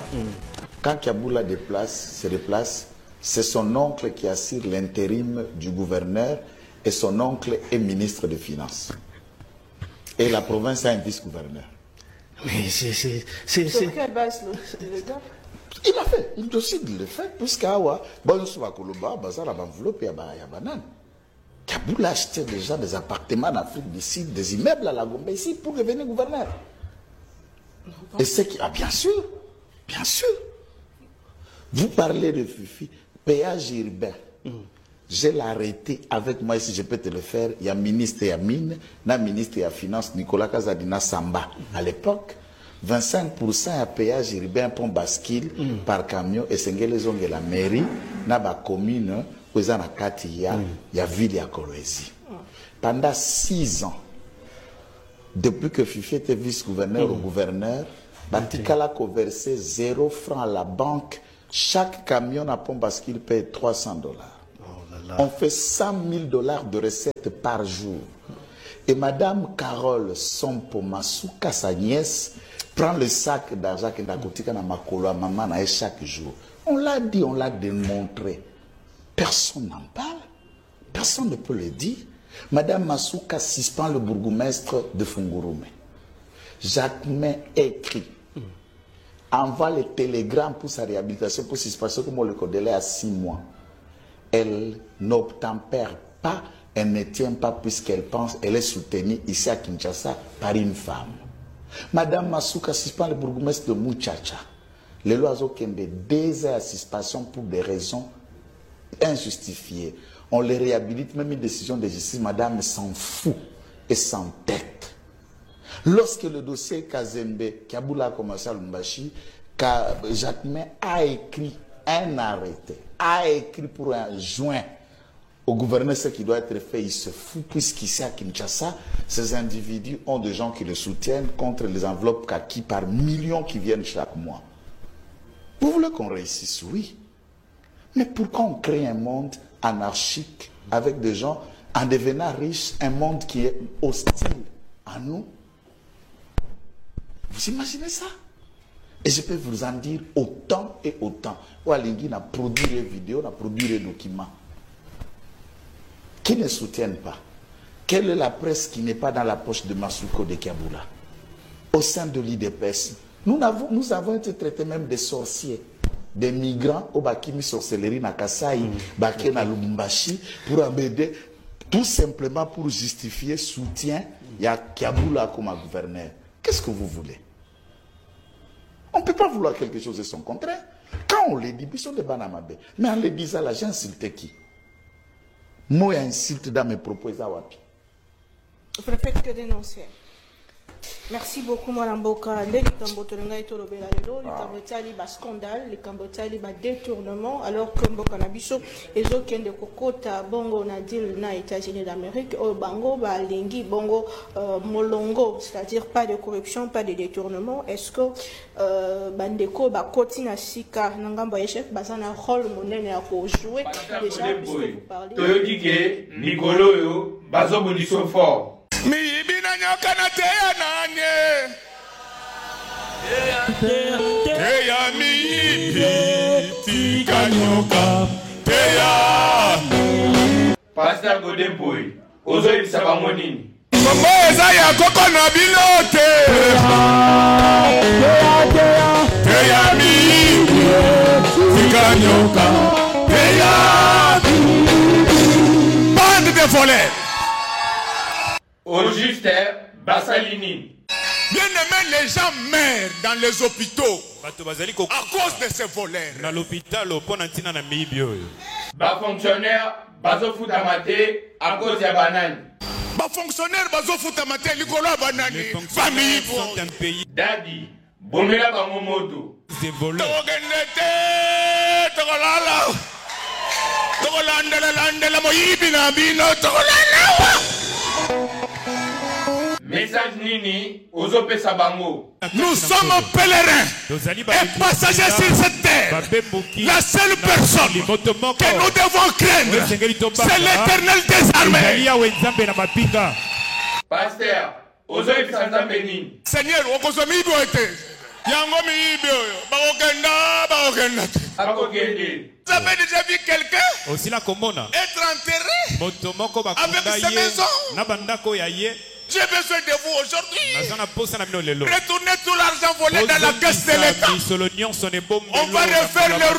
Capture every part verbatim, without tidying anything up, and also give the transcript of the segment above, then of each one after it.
Mm. Quand Kiaboula déplace, se déplace, c'est son oncle qui assure l'intérim du gouverneur et son oncle est ministre des Finances. Et la province a un vice-gouverneur. Mais c'est... c'est, c'est, c'est... Sur quelle base le gars? Il a fait, il décide de le faire, puisqu'Awa, bon, on va Koloba, Bazar, la enveloppe, il y a banane. Kiaboula achetait déjà des appartements en Afrique du Sud, des immeubles à la Gombe ici pour devenir gouverneur. Et c'est qui. Ah, bien sûr, bien sûr. Vous parlez de Fifi, péage urbain. Mm. Je l'ai arrêté avec moi, si je peux te le faire. Il y a ministre et mine, il y a ministre et à finance, Nicolas Kazadina Samba. Mm. À l'époque, vingt-cinq pour cent à péage urbain pour bascule mm. par camion et c'est les onges de la mairie, na ba commune, où il y a il y a ville et Kolwezi. Pendant six ans, depuis que Fifi était vice-gouverneur mm. ou gouverneur, Batikala a versé zéro franc à la banque. Chaque camion à pont bascule paye trois cents dollars. On fait cent mille dollars de recettes par jour. Et Madame Carole Sompo Masuka, sa nièce, prend le sac d'argent qu'elle a coûté à Makolo à maman chaque jour. On l'a dit, on l'a démontré. Personne n'en parle. Personne ne peut le dire. Madame Masuka suspend le bourgmestre de Fungurume. Jacquemin écrit, envoie les télégrammes pour sa réhabilitation, pour suspension, comme on le connaît à six mois. Elle n'obtempère pas, elle ne tient pas puisqu'elle pense, elle est soutenue ici à Kinshasa par une femme. Madame Masuka suspend le bourgmestre de Muchacha. Les lois ont deux heures à suspension pour des raisons injustifiées. On les réhabilite, même une décision de justice, madame s'en fout et s'entête. Lorsque le dossier Kazembe, Kiaboula a commencé à Lumbashi, Jacquemin a écrit un arrêté, a écrit pour un joint au gouverneur ce qui doit être fait, il se fout, puisqu'ici à Kinshasa, ces individus ont des gens qui le soutiennent contre les enveloppes kaki par millions qui viennent chaque mois. Vous voulez qu'on réussisse? Oui. Mais pourquoi on crée un monde anarchique avec des gens, en devenant riches, un monde qui est hostile à nous? Vous imaginez ça? Et je peux vous en dire autant et autant. Oualingui a produit des vidéos, a produit des documents qui ne soutiennent pas. Quelle est la presse qui n'est pas dans la poche de Masuko de Kiaboula? Au sein de l'I D P S, nous avons, nous avons été traités même des sorciers, des migrants au Bakimi sorcellerie na Kasai, Baké na Lumbashi, pour embêter, tout simplement pour justifier soutien à Kiaboula comme gouverneur. Qu'est-ce que vous voulez? On ne peut pas vouloir quelque chose de son contraire. Quand on les dit, ils sont des banamabé. Mais en les disant là, j'ai insulté qui? Moi, insulte dans mes propos. Vous ne faites que dénoncer. Merci beaucoup, Mme Boka. Les Cambotolanga et Tolobela, les Cambotali, bas scandale, les Cambotali, bas détournement, alors que Mboka Nabiso, et autres qui ont des Kokota, Bongo, Nadil, na États-Unis d'Amérique, au Bango, bah, Lingi, Bongo, euh, Molongo, c'est-à-dire pas de corruption, pas de détournement. Est-ce que, euh, Bandeko, bah, Kotina Sika, Nangamba Echef, Bazana, rôle, monnaie, à jouer, déjà, puisque vous parlez. Toyotike, Nicolo, yo, Bazo Boniso fort. Mi ibina nyoka na teya nanye teya mi ibi tika nyoka teya Pasteur Godemboy ozo ibisa bango nini Kombo eza ya koko na bilote teya mi ibi tika nyoka teya bande de voleurs. Au juste, Bassalini. Bien aimé, les gens meurent dans les hôpitaux à cause de ces voleurs. Dans l'hôpital, Bas fonctionnaire, bazo foutamate à cause de banane. Bas fonctionnaire, bazo foutamate likolo banane. Famille sont un pays. Daddy, bomela bangomoto. Des voleurs. Togenete, togolala. Togolandela landela moyibi na bino togolala. Message Nini, Ozope Sabango. Nous sommes pèlerins et passagers sur cette terre. La seule personne que nous devons craindre, c'est l'Éternel des armées. Pasteur, Ozope Sanzambeni. Seigneur, Okozomi doit être. Yango miibi oyo. Bakokenda, bakokenda. Bakokende. Vous avez déjà vu quelqu'un Aussi la commune. être enterré Motomoko avec sa maison? Nabandako yaye. J'ai besoin de vous aujourd'hui. Retournez tout l'argent volé dans la caisse de l'État. On va refaire les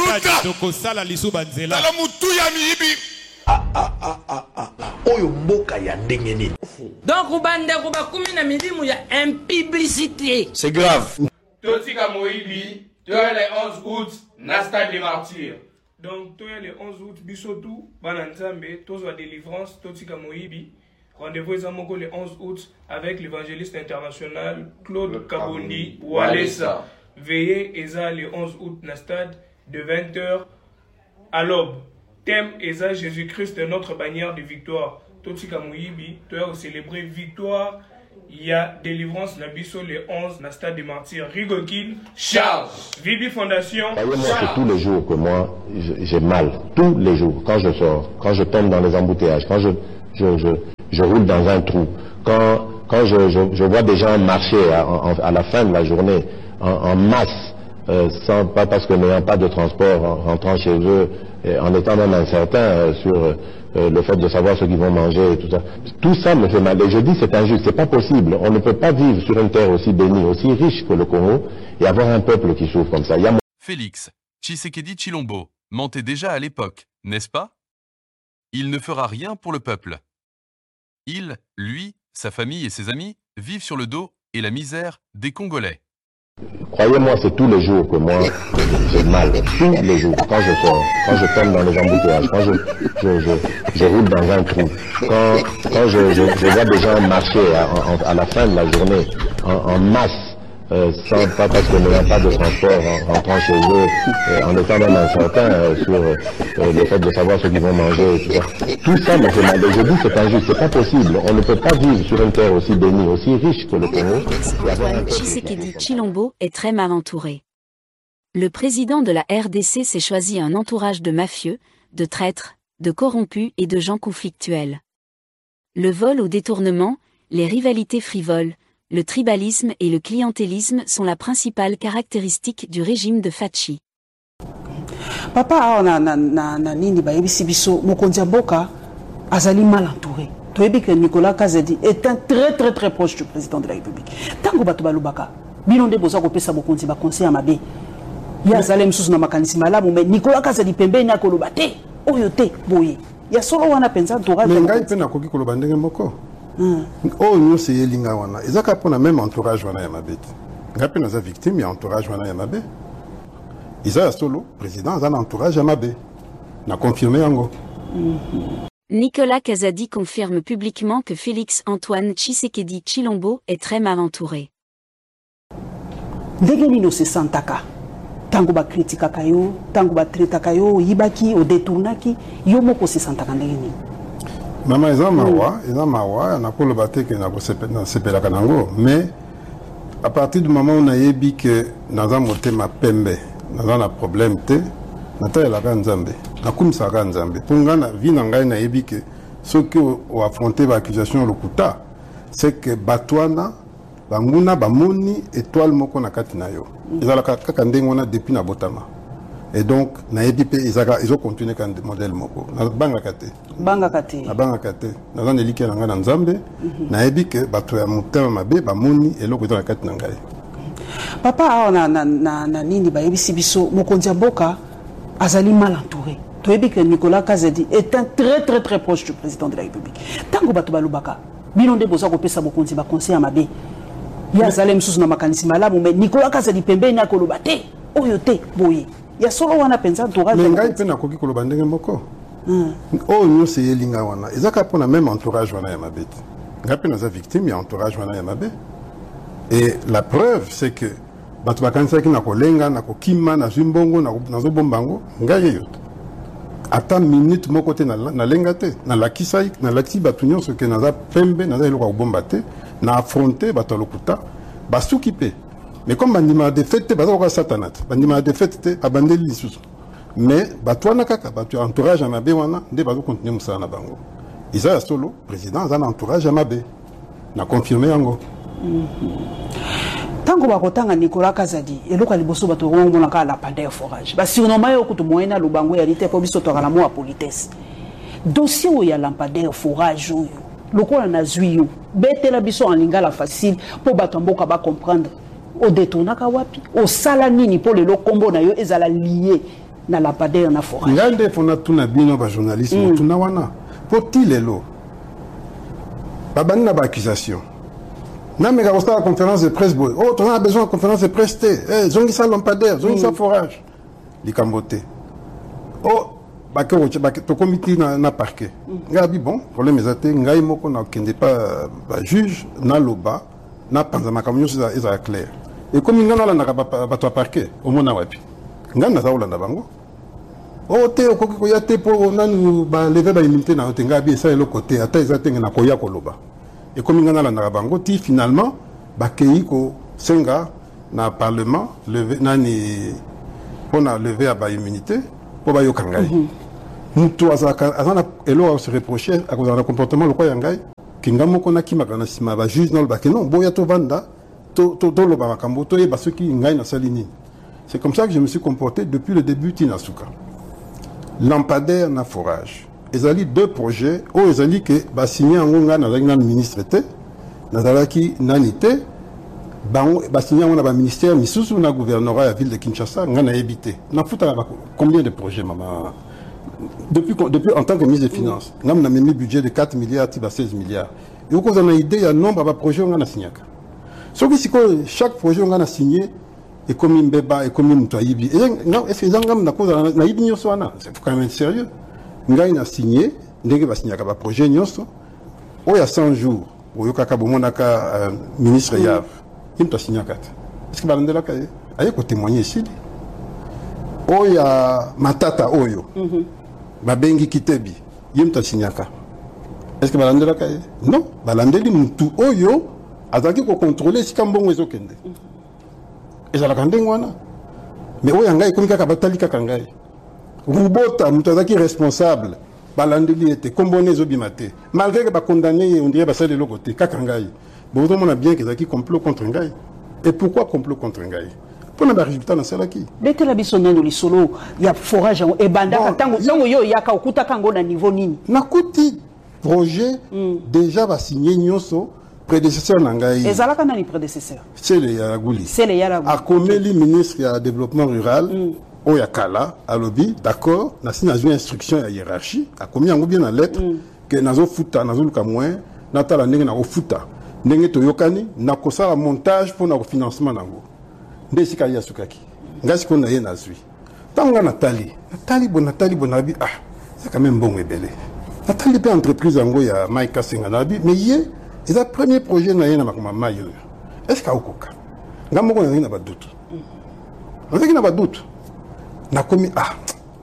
routes. Dans le Moutouya Miibi. Ah ah ah ah ah. Oyo mboka ya ndenge nini. Donc ubande kuba kumi na milimu ya impiblicité. C'est grave. Totika Moibi, tu as les onze août, Nasta des martyrs. Donc tu as les onze août, Bisotou, Bananzambe, Tozo délivrance, Totika Moibi. Rendez-vous le onze août avec l'évangéliste international Claude Kabondi Walesa. Veillez Eza le onze août na stade de vingt heures à l'aube. Thème Eza Jésus-Christ est notre bannière de victoire. Totika Moibi, tu as célébré victoire. Il y a délivrance na biso le onze na stade des martyrs. Rigokin, Charles. Vibi Fondation. Voyez-moi, c'est tous les jours que moi j'ai mal. Tous les jours. Quand je sors, quand je tombe dans les embouteillages, quand je, je, je, je roule dans un trou, quand, quand je, je, je vois des gens marcher à, à la fin de la journée en, en masse, euh, sans, pas parce que n'ayant pas de transport, en rentrant chez eux, et en étant même incertain euh, sur euh, le fait de savoir ce qu'ils vont manger et tout ça. Tout ça me fait mal. Et je dis c'est injuste, c'est pas possible. On ne peut pas vivre sur une terre aussi bénie, aussi riche que le Congo et avoir un peuple qui souffre comme ça. Il y a... Félix Tshisekedi Tshilombo mentait déjà à l'époque, n'est-ce pas? Il ne fera rien pour le peuple. Il, lui, sa famille et ses amis vivent sur le dos et la misère des Congolais. Croyez-moi, c'est tous les jours que moi j'ai mal. Tous les jours. Quand je sors, quand je tombe dans les embouteillages, quand je, je, je, je roule dans un trou, quand, quand je, je, je vois des gens marcher à, à, à la fin de la journée en, en masse, euh, sans, pas parce que n'ayant pas de transport, en rentrant chez eux, euh, en étant même incertain euh, sur euh, le fait de savoir ce qu'ils vont manger et tout ça. Tout ça me fait mal. Et je dis c'est injuste, c'est pas possible. On ne peut pas vivre sur une terre aussi bénie, aussi riche que le Congo. Antoine Tshisekedi Tshilombo est très mal entouré. Le président de la R D C s'est choisi un entourage de mafieux, de traîtres, de corrompus et de gens conflictuels. Le vol au détournement, les rivalités frivoles, le tribalisme et le clientélisme sont la principale caractéristique du régime de Fachi. Papa na na na na nini ba yebisi biso mokonzi mboka azali mal entouré. Toyebi que Nicolas Kazadi est un très très très proche du président de la République. Tango bato balubaka bino nde boza kopesa mokonzi ba conseil à mabe. Ya zalem susu na makanisi malamu mais Nicolas Kazadi pembeni na koloba te oyo te boye. Ya solo wana penza entourage. Mais ngai pe na koki koloba ndenge moko. Oh nous c'est yelinga wana. Ezaka pona même entourage wana ya mabe. Ngai pe na za victime ya entourage wana ya mabe. Isa solo président za entourage ya mabe. Na confirmé yango. Nicolas Kazadi confirme publiquement que Félix Antoine Tshisekedi Tshilombo est très mal entouré. Ndenge nino se santaka. Tango ba kritika kayo, tango ba traita kayo, yibaki o détournaki, yo moko se santaka ndenge nini. Mama eza mawa, eza mawa, na ko lobate ke na ko sepela kanango, mais à partir du moment où on a yebi que naza motema pembe, naza na problème te, nata la Nzambe, na kumisa Nzambe. Ponga na vie na ngai na yebi que ceux qui ont affronté l'accusation lokuta, c'est que batwana banguna bamoni étoile moko na kati na yo. Ezala kaka ndenge wana depuis na botama. Et donc na yebi pe ezaka ils ont continué kan modèle moko. Na banga kate. Banga kate. Na banga kate. Na zana eliki na ngana Nzambe, na yebi que bato ya motema mabe bamoni eloko ezala kati na ngai. Papa na na na na nini ba yebisi biso mokonzi mboka azali mal entouré. Toyebi que Nicolas Kazadi est un très très très proche du président de la République. Tango bato balubaka bino nde boza kopesa mokonzi ba conseil à mabe. Ya zalem susu na makanisi malamu mais Nicolas Kazadi pembeni na koloba te oyo te boye. Ya solo wana penza entourage. Mais ngai pe na koki koloba ndenge moko. Oh nous c'est yelinga wana. Ezaka pona même entourage wana ya mabe. Ngai pe na za victime ya entourage wana ya mabe. Et la preuve c'est que bato bakanisa ki na kolenga na kokima na zimbongo na zo bombango ngai yo. Ata minute moko te na na lenga te na lakisai na lati bato nyonso ke naza pembe naza eloko ko bomba te na affronter bato lokuta basuki pe. Mais comme bandima de fête baza ko satanat bandima de fête te abandeli lisusu. Mais bato wana kaka bato entourage na be wana nde bazo continuer musala na bango. Isa solo président za na entourage na be na confirmer yango. tango bakotanga Nicolas Kazadi eloko liboso bato ngomona ka la pandeur forage ba surnommer yo kutu moyena lubango ya lite po biso to kala mo politesse dossier o ya lampadaire forage oyo lokola na zwiyo betela biso en lingala facile po bato mboka ba comprendre o détournaka wapi o sala nini po le kombo na yo ezala lié na lampadaire na forage ngande fona tuna bino ba journalisme tuna wana po tilelo babani na ba accusation non, mais quand on a la conférence de presse, oh, on a besoin de conférence de presse, eh, zongi sa lampadaire, zongi sa forage. Les cambotés. Oh, bah, que tu comité na parquet. Ngabi bon, problème est até, ngai moko na kende pas juge, na loba, na panzama camion c'est ça clair. Et comme ngana la na ba to parquet, au mona wapi. Ngana za olanda bango. Oh, te okoko ko ya te po na nu ba lever ba immunité na ngabi ça le côté, ata ezate na koya ko loba. Et comme il y a la bango, finalement, bakei ko senga na parlement levé nani on a levé à ba immunité pour ba yokangai. Mutu azaka azana elo se reprocher à cause de comportement le quoi yangai kingamo kona kimakana sima ba juge non ba non boya to vanda to to to lo ba makambo to e ba ceux qui ngai na salini. C'est comme ça que je me suis comporté depuis le début Tinasuka. Lampadaire na forage. Ils ont deux projets où ils ont dit que bah signé en Gonga dans un ministre était dans la qui nanité bah signé en un ministère mais sous un gouvernorat à la ville de Kinshasa on a évité n'a fouta combien de projets maman depuis depuis en tant que ministre des finances on a mis un budget de quatre milliards à seize milliards et au cause on a idée il y a nombre de projets on a signé sauf que chaque projet on a signé et comme une béba et comme une toyibi et non est-ce que on a cause on a idée c'est quand même sérieux ngai na signé ndenge ba signé ka ba projet nyonso o ya cent jours o yo kaka bomona ka ministre Yav il t'a signé kat est-ce que ba ndela ka aye ko témoigner ici o ya matata oyo ba bengi kitebi il t'a signé ka est-ce que ba ndela ka non ba landeli mutu oyo azaki ko contrôler si kambongo ezokende ezala kandengwana mais o ya ngai komika ka batali kaka ngai Rubota, Moutazaki responsable, Balandeli était comboné Zobimate. Malgré que condamné, on dirait que c'est de l'autre côté, Kakangaï. Bon, on a bien qu'ils ont complot contre Ngaï. Et pourquoi complot contre Ngaï? Pour le résultat dans celle qui. Dès que la bisonne dans les solos, il y a forage et banda, tant que yo yaka okuta kango na niveau nini. Nakuti projet déjà va signer Nyoso. Prédécesseur Nangaï. Et Zalaka n'a ni prédécesseur. C'est le Yaragouli. C'est le Yaragouli. A Komeli, ministre du développement rural. Oyakala, à lobby, d'accord, n'a signé une instruction à hiérarchie, a commis en bien en lettre, que nazo futa, nazo luka moins, natala nenge na futa, nenge to yokani, na kosa montage pour na financement nango. Ndesi ka yasukaki. Ngasi ko na ye na zui. Tanga Nathalie, Nathalie bon Nathalie bonabi, ah, c'est quand même bon et belé. Nathalie pe entreprise ango ya Maïka Senganabi, mais yé, c'est le premier projet na ye na makoma mayo. Est-ce ka okoka? Ngamoko na ba doute. On sait qu'il n'a pas de doute. Na commis ah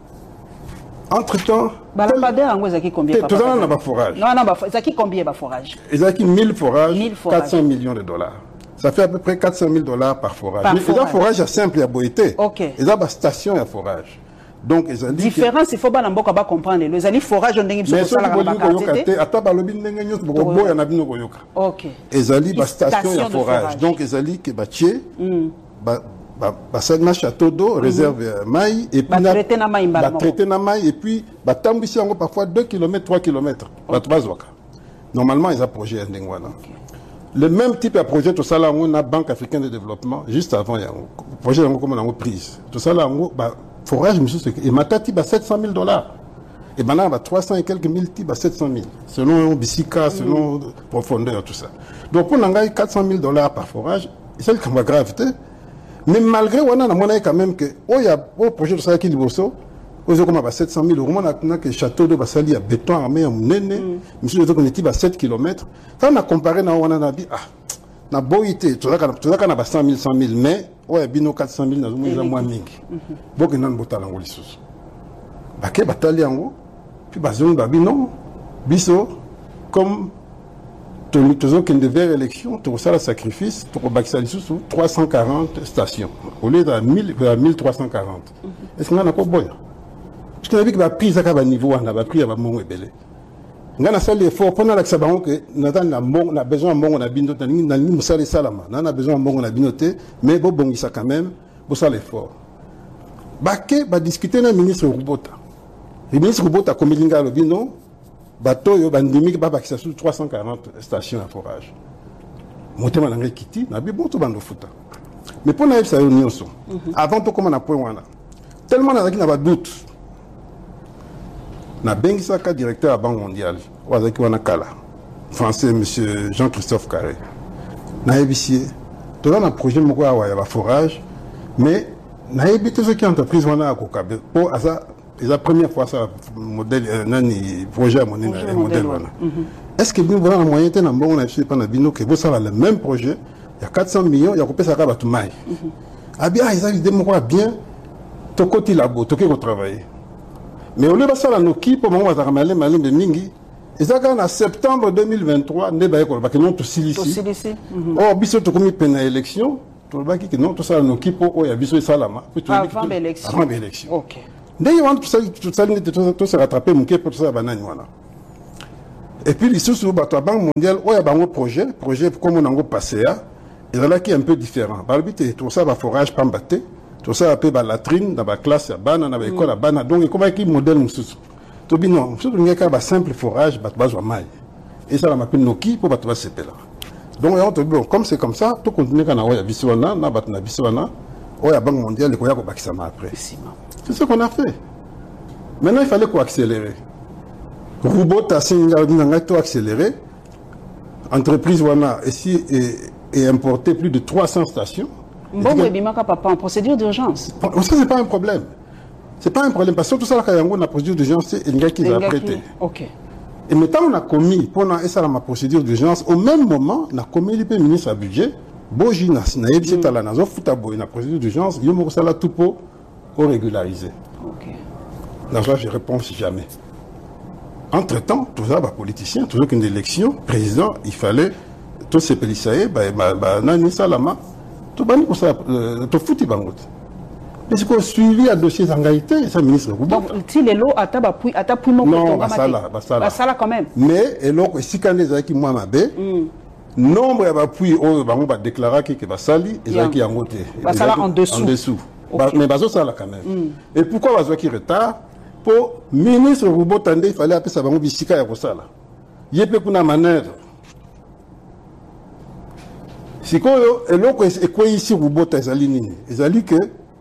entre temps balambadère en zaki combien tout ça n'a pas forage non non ba zaki combien ba forage zaki mille forages quatre cents millions de dollars ça fait à peu près quatre cent mille dollars par forage par mais forage. forage est simple à boité OK et là ba station à forage donc ils ont dit différence il faut ba namboka ba comprendre les ali forage ndenge biso sala ka ba ata ba lobi ndenge nyos bo boya na bino koyoka OK ils ali ba station à forage donc ils ali que ba tier ba Bassin na château d'eau, réserve maï, et puis traité na maï, traité na maï, et puis tambisi yango parfois deux kilomètres, trois kilomètres. Normalement, ils ont projet Ndengwana. Le même type de projet, tout ça là, on a Banque africaine de développement, juste avant, il y a un projet comme on a prise. Tout ça là, on a forage, et Matati, sept cent mille dollars. Et maintenant, on a trois cents et quelques mille types à sept cent mille, selon Bissika, selon profondeur, tout ça. Donc, on a quatre cent mille dollars par forage, et c'est le gravité. Mais malgré on a monnaie quand même que oh y a au projet de ça qui liboso aux comme à sept cent mille euros on a que château de Basali à béton armé à Munene monsieur les autres à sept kilomètres quand on a comparé na on a dit ah na boité tout ça tout ça na cent mille cent mille mais ouais bino quatre cent mille na moins moins mingi donc nan botala ngoli sous baké batali yango puis bazon babino biso comme tous ceux qui devaient élection, tout ça le sacrifice pour Baxali sous trois cent quarante stations au lieu de mille trois cent quarante. Est-ce qu'on a pas bon? Parce qu'on a vu que la prise à niveau on a pris à mon belé. ngana sali effort pendant la sabango que nata na mbongo na besoin mbongo na bino tani na ni musali salama na na besoin mbongo na bino te mais bo bongisa quand même bo sala effort baké ba discuter na ministre Rubota le ministre Rubota comme linga lo bino bato yo bandimi ba bakisa sur trois cent quarante stations à forage motema na kiti na bi bon to bando futa mais pour na ça nyonso avant to comme na point wana tellement na zaki na ba doute na bengisaka directeur à Banque mondiale wazaki wana kala français monsieur Jean-Christophe Carré na ebisie to na projet moko ya ba forage mais na ebité ce qui entreprise wana akokabe pour asa la première fois ça modèle nani projet monnaie modèle wana est-ce que nous voilà la moyenne na mbongo na pas na bino que vous ça le même projet il y a quatre cents millions il y a kopesa ka batu mai ah bien ils ont idée moko bien to côté labo to ke travailler mais au lieu de ça, la Noki, pour le moment, on va ramener malin de Mingi. Et ça, en septembre deux mille vingt-trois, on va parce que non, tout ici. Or, biso to comme peine élection, tout le bas qui non, tout ça, la Noki, pour oh, il y a biso et salama. Avant l'élection. Avant l'élection. Ok. D'ailleurs, tout ça, tout ça, tout se rattraper, mon pour tout ça, banane, voilà. Et puis, les sous la Banque mondiale, oh, il y a un projet, projet comme on a passé, et là, qui est un peu différent. Par le but, tout ça, va forage, pas battre. Tout ça appelle la latrine dans la classe, dans l'école, donc comment est-ce modèle mususu to bino mususu ngeka ba simple forage ba bazwa mai et ça la m'appelle Noki pour ba to sepela donc on te bon comme c'est comme ça tout continuer kana oya biswana na ba na biswana oya Banque mondiale ko ya ko bakisa ma après c'est ce qu'on a fait maintenant il fallait quoi accélérer Rubota singa dinanga to accélérer entreprise wana ici et, et importer plus de trois cents stations. Bon, mais papa en procédure d'urgence. Ça, c'est pas un problème. C'est pas un problème. Parce que tout ça, quand il y a une procédure d'urgence, c'est un gars qui va prêter. Ok. Et maintenant, on a commis, pendant ça, ma procédure d'urgence, au même moment, on a commis le ministre à budget, Bojina, na yebisi tala na zo futa boy na procédure d'urgence, yo mo sala tout pour régulariser. Ok. Là, je réponds jamais. Entre-temps, tout ça, bah, politicien, toujours qu'une élection, président, il fallait, tous ces policiers, bah, bah, bah, nani salama, tout bani pour ça, tout fouti bangot. Mais c'est qu'on suivi à dossier d'engagité, ça ministre. Donc, si les lots à tabapoui, à tabapoui, non, bah ça là, bah ça là. Bah ça là quand même. Mais, et là, si quand les qui moi m'abé, nombre d'appui, oh, bah, on va déclarer que bah sali, et ça qui a monté. Bah ça là en dessous. En dessous. Mais bah ça là quand même. Et pourquoi bah ça qui retard? Pour ministre Roubo Tande, il fallait appeler ça bah on bisika ya kosala. Yépe kuna manœuvre. Si quoi, et là, et quoi ici Roubo Tazali nini? Ils ont dit que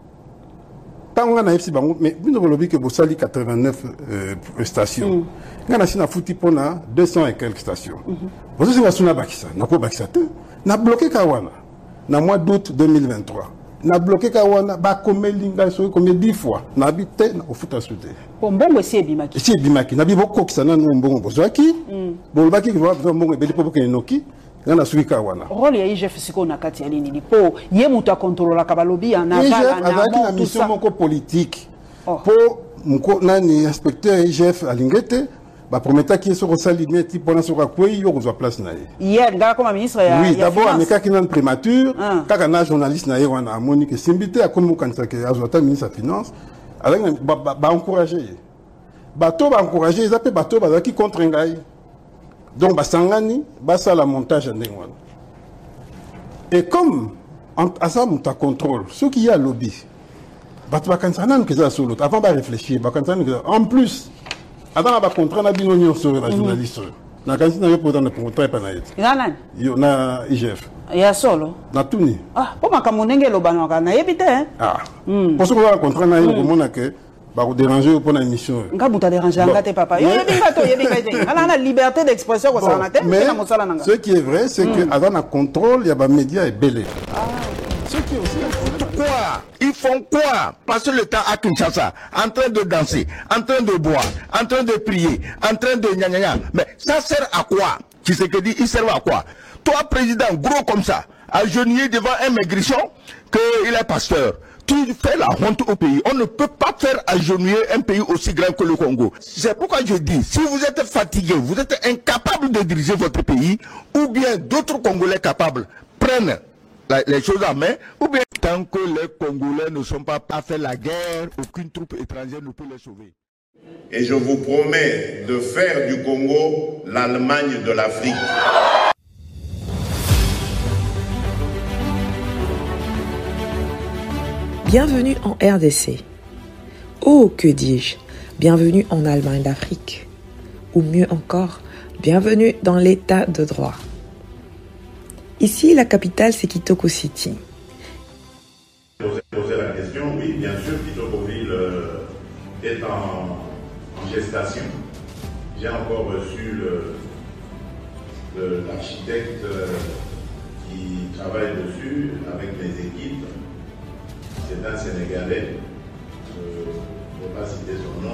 tant qu'on a ici, mais nous avons dit que vous salez quatre-vingt-neuf stations. Nous avons foutu pour deux cents et quelques stations. Vous savez ce qu'on a bakisa, n'a pas bakisa, n'a bloqué Kawana, dans le mois d'août deux mille vingt-trois. N'a bloqué Kawana, bah combien linga sur combien dix fois, n'a habité au foot à souder. Bon bon c'est Bimaki. C'est Bimaki, n'a pas beaucoup que ça n'a non bon bon qui, bon le baki qui va faire bon et belle pour que noki. Ngana suika wana rôle ya I G F siko na kati ya nini po ye mutu akontrola kabalobi na I G F azaki na mission moko politique po mko nani inspecteur I G F alingete ba prometa ki so rosali meti pona so ka kwei yo kozwa place na ye hier ngala comme ministre ya oui d'abord ameka ki nan prémature kaka na journaliste na ye wana amoni que simbité akomi kanisa ke azota ministre ya finance avec ba ba encourager ba to ba encourager ezape ba to ba zaki contre ngai. Donc, Basangani, basa la montage en Dengwan. Et comme, à ça, on contrôle, ceux qui y a lobby, avant de réfléchir, en plus, avant de contraindre la binounion sur la journaliste, na kansi na yopo dans pour très panaït. Nana. Yo na I G F. Ya solo. Na tuni. Ah, pour ma kamonenge lo banaka na yebite hein. Ah. Pour ce qu'on va contraindre na yo komona que ba ko déranger pour la émission. Nga buta déranger ngate papa. Yo yebinga to yebinga te. Ala na liberté d'expression ko sana te. Mais ce qui est vrai c'est que avant un contrôle, il y a ba médias et belé. Ah. Ce qui est aussi quoi? Ils font quoi? Passer le temps à Kinshasa, en train de danser, en train de boire, en train de prier, en train de gna gna gna. Mais ça sert à quoi? Tu sais que dit, il sert à quoi? Toi, président, gros comme ça, agenouillé devant un maigrichon, qu'il est pasteur. Tu fais la honte au pays. On ne peut pas faire agenouiller un pays aussi grand que le Congo. C'est pourquoi je dis, si vous êtes fatigué, vous êtes incapable de diriger votre pays, ou bien d'autres Congolais capables prennent La, les choses en main, ou bien tant que les Congolais ne sont pas à faire la guerre, aucune troupe étrangère ne peut les sauver. Et je vous promets de faire du Congo l'Allemagne de l'Afrique. Bienvenue en R D C. Oh, que dis-je, bienvenue en Allemagne d'Afrique. Ou mieux encore, bienvenue dans l'état de droit. Ici, la capitale, c'est Kitoko City. Poser la question, oui, bien sûr, Kitokoville euh, est en, en gestation. J'ai encore reçu l'architecte euh, qui travaille dessus avec mes équipes. C'est un Sénégalais. Je ne vais pas citer son nom.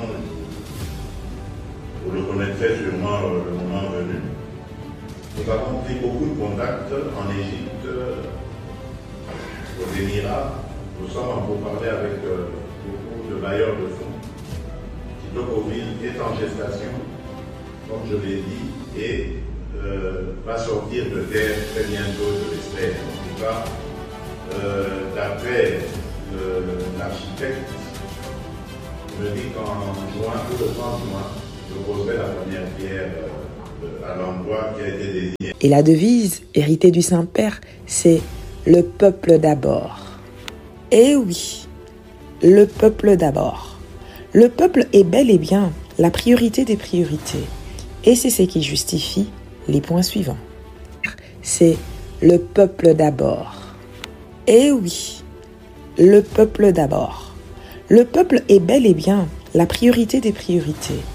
Vous le connaîtrez sûrement euh, le moment venu. Nous avons pris beaucoup de contacts en Égypte, aux Émirats. Nous sommes en pourparlers avec euh, beaucoup de bailleurs de fonds. Kitokoville est en gestation, comme je l'ai dit, et euh, va sortir de terre très bientôt, je l'espère. En tout cas, euh, d'après euh, l'architecte, il me dit qu'en juin, tout le trente juin, je poserai la première pierre euh, à l'endroit qui a été désigné. Et la devise, héritée du Saint-Père, c'est « Le peuple d'abord ». Eh oui, le peuple d'abord. Le peuple est bel et bien la priorité des priorités. Et c'est ce qui justifie les points suivants. C'est le peuple d'abord. Eh oui, le peuple d'abord. Le peuple est bel et bien la priorité des priorités.